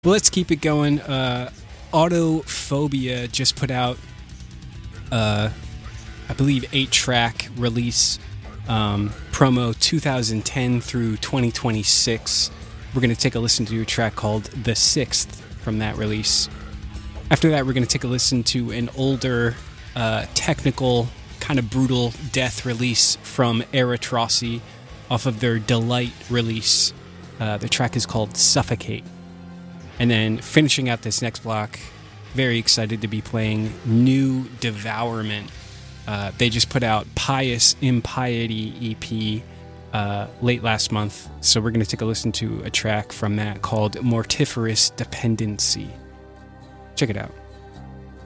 Well, let's keep it going. Autophobia just put out, I believe, 8-track release, promo 2010 through 2026. We're going to take a listen to a track called The Sixth from that release. After that, we're going to take a listen to an older, technical, kind of brutal death release from Eritrosi off of their Delight release. The track is called Suffocate. And then finishing out this next block, very excited to be playing New Devourment. They just put out Pious Impiety EP late last month, so we're going to take a listen to a track from that called Mortiferous Dependency. Check it out.